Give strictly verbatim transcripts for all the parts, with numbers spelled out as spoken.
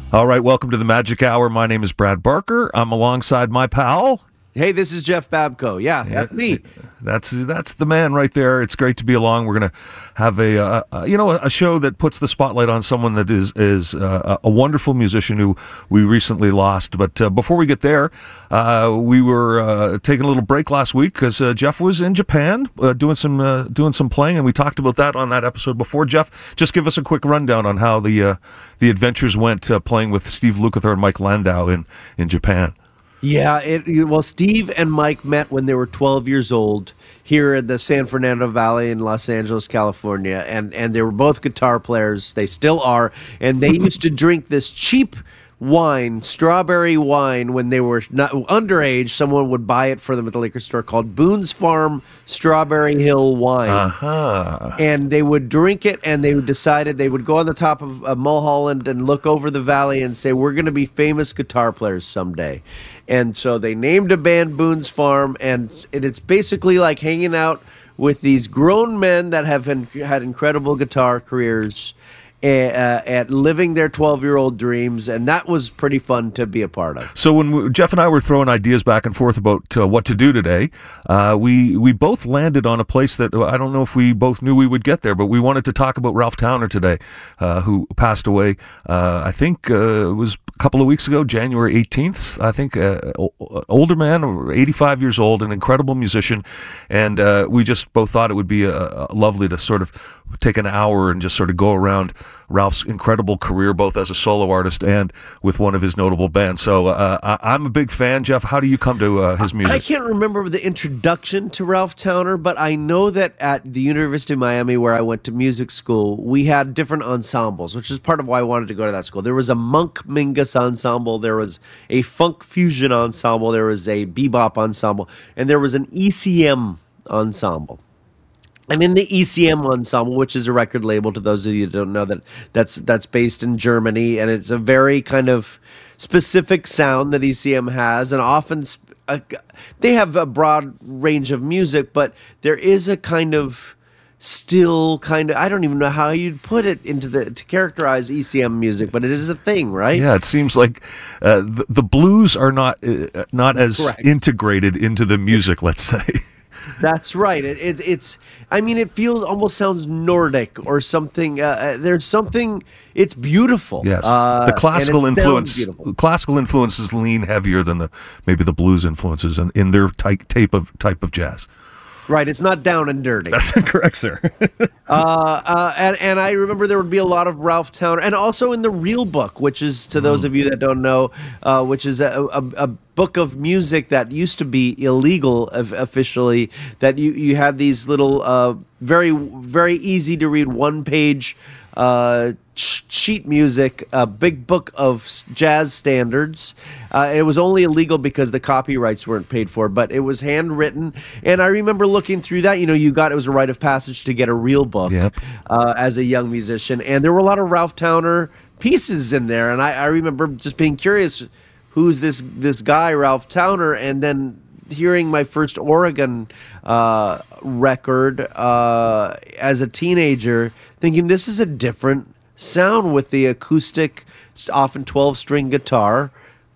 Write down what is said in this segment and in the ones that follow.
All right, welcome to the Magic Hour. My name is Brad Barker. I'm alongside my pal. Hey, this is Jeff Babko. Yeah, that's me. That's that's the man right there. It's great to be along. We're going to have a uh, uh, you know a show that puts the spotlight on someone that is is uh, a wonderful musician who we recently lost. But uh, before we get there, uh, we were uh, taking a little break last week because uh, Jeff was in Japan uh, doing some uh, doing some playing, and we talked about that on that episode before. Jeff, just give us a quick rundown on how the uh, the adventures went uh, playing with Steve Lukather and Mike Landau in in Japan. Yeah, it, well, Steve and Mike met when they were twelve years old here in the San Fernando Valley in Los Angeles, California, and, and they were both guitar players. They still are, and they used to drink this cheap wine, strawberry wine, when they were not underage. Someone would buy it for them at the liquor store called Boone's Farm Strawberry Hill Wine. Uh-huh. And they would drink it, and they decided they would go on the top of uh, Mulholland and look over the valley and say, we're going to be famous guitar players someday. And so they named a band Boone's Farm, and it, it's basically like hanging out with these grown men that have in, had incredible guitar careers Uh, at living their twelve-year-old dreams, and that was pretty fun to be a part of. So when we, Jeff and I were throwing ideas back and forth about uh, what to do today, uh, we we both landed on a place that I don't know if we both knew we would get there, but we wanted to talk about Ralph Towner today, uh, who passed away, uh, I think uh, it was a couple of weeks ago, January eighteenth, I think, uh, older man, eighty-five years old, an incredible musician, and uh, we just both thought it would be uh, lovely to sort of take an hour and just sort of go around Ralph's incredible career, both as a solo artist and with one of his notable bands. So uh, I, I'm a big fan. Jeff, how do you come to uh, his music? I can't remember the introduction to Ralph Towner, but I know that at the University of Miami, where I went to music school, we had different ensembles, which is part of why I wanted to go to that school. There was a Monk Mingus ensemble, there was a funk fusion ensemble, there was a bebop ensemble, and there was an E C M ensemble. And in the E C M ensemble, which is a record label, to those of you who don't know, that that's that's based in Germany, and it's a very kind of specific sound that E C M has, and often sp- uh, they have a broad range of music, but there is a kind of still kind of, I don't even know how you'd put it into the to characterize E C M music, but it is a thing, right? Yeah, it seems like uh, the, the blues are not uh, not as Correct. integrated into the music, let's say. That's right. It, it, it's. I mean, it feels almost sounds Nordic or something. Uh, there's something. It's beautiful. Yes, uh, the classical and it influence. sounds beautiful. Classical influences lean heavier than the maybe the blues influences in, in their type type of type of jazz. Right. It's not down and dirty. That's correct, sir. uh, uh, and and I remember there would be a lot of Ralph Towner, and also in the Real Book, which is, to those of you that don't know, uh, which is a, a, a book of music that used to be illegal of, officially. That you you had these little uh, very very easy to read one page uh, sheet music, a big book of jazz standards. Uh, it was only illegal because the copyrights weren't paid for, but it was handwritten. And I remember looking through that. You know, you got it was a rite of passage to get a real book Yep. uh, as a young musician, and there were a lot of Ralph Towner pieces in there. And I, I remember just being curious, who's this this guy Ralph Towner, and then hearing my first Oregon uh, record uh, as a teenager, thinking this is a different sound with the acoustic, often twelve-string guitar.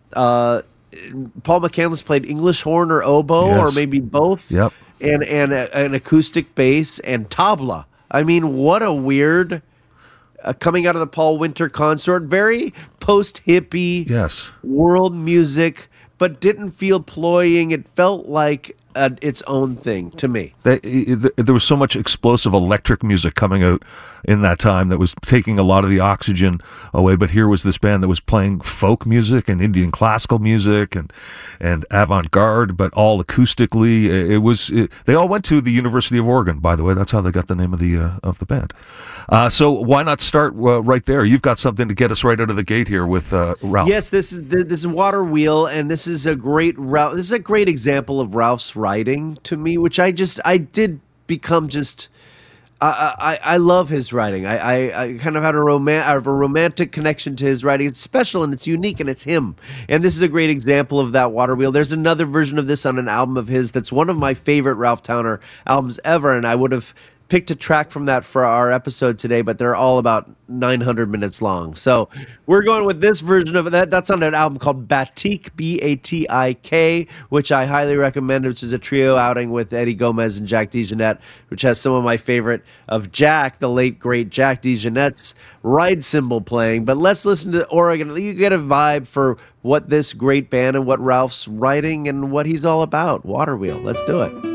Uh, Paul McCandless played English horn or oboe, Yes. or maybe both. Yep. And and a, an acoustic bass and tabla. I mean, what a weird uh, coming out of the Paul Winter Consort, very post-hippie Yes. world music, but didn't feel cloying. It felt like uh, its own thing to me. They, it, there was so much explosive electric music coming out in that time that was taking a lot of the oxygen away. But here was this band that was playing folk music and Indian classical music and and avant-garde, but all acoustically. It, it was. It, they all went to the University of Oregon, by the way. That's how they got the name of the uh, of the band. Uh, so why not start uh, right there? You've got something to get us right out of the gate here with uh, Ralph. Yes, this is this is Water Wheel, and this is a great Ralph. This is a great example of Ralph's writing to me, which I just I did become just. I, I I love his writing. I, I, I kind of had a roman I have a romantic connection to his writing. It's special and it's unique and it's him. And this is a great example of that, Water Wheel. There's another version of this on an album of his that's one of my favorite Ralph Towner albums ever, and I would have picked a track from that for our episode today, but they're all about nine hundred minutes long. So we're going with this version of that. That's on an album called Batik, B A T I K, which I highly recommend, which is a trio outing with Eddie Gomez and Jack DeJohnette, which has some of my favorite of Jack, the late, great Jack DeJohnette's ride cymbal playing. But let's listen to Oregon. You get a vibe for what this great band and what Ralph's writing and what he's all about. Waterwheel. Let's do it.